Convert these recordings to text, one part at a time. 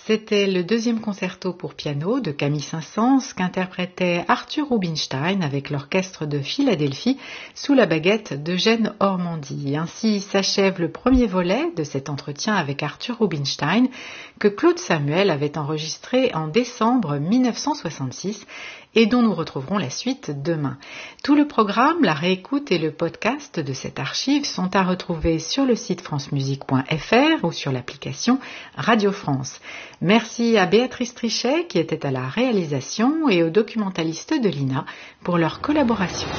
C'était le deuxième concerto pour piano de Camille Saint-Saëns qu'interprétait Arthur Rubinstein avec l'orchestre de Philadelphie sous la baguette d'Eugène Ormandy. Ainsi s'achève le premier volet de cet entretien avec Arthur Rubinstein que Claude Samuel avait enregistré en décembre 1966 et dont nous retrouverons la suite demain. Tout le programme, la réécoute et le podcast de cette archive sont à retrouver sur le site francemusique.fr ou sur l'application Radio France. Merci à Béatrice Trichet qui était à la réalisation et aux documentalistes de l'INA pour leur collaboration.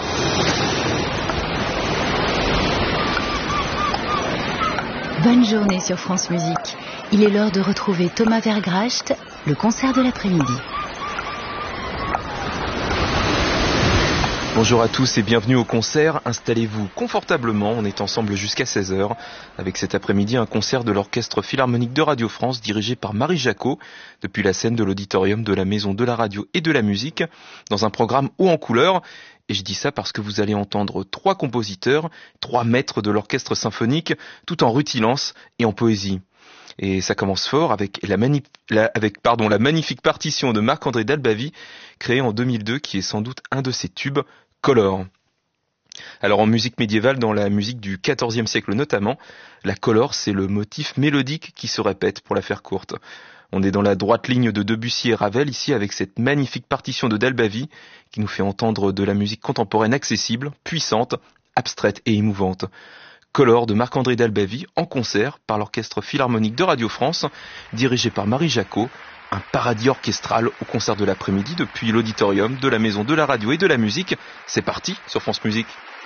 Bonne journée sur France Musique. Il est l'heure de retrouver Thomas Vergracht, le concert de l'après-midi. Bonjour à tous et bienvenue au concert. Installez-vous confortablement, on est ensemble jusqu'à 16h avec cet après-midi un concert de l'Orchestre Philharmonique de Radio France dirigé par Marie Jacot depuis la scène de l'auditorium de la Maison de la Radio et de la Musique dans un programme haut en couleur. Et je dis ça parce que vous allez entendre 3 compositeurs, 3 maîtres de l'orchestre symphonique tout en rutilance et en poésie. Et ça commence fort avec la magnifique partition de Marc-André Dalbavie créée en 2002 qui est sans doute un de ses tubes, Color. Alors en musique médiévale, dans la musique du XIVe siècle notamment, la color c'est le motif mélodique qui se répète pour la faire courte. On est dans la droite ligne de Debussy et Ravel ici avec cette magnifique partition de Dalbavie qui nous fait entendre de la musique contemporaine accessible, puissante, abstraite et émouvante. Color de Marc-André Dalbavie en concert par l'Orchestre Philharmonique de Radio France, dirigé par Marie Jacot, un paradis orchestral au concert de l'après-midi depuis l'auditorium de la Maison de la Radio et de la Musique. C'est parti sur France Musique.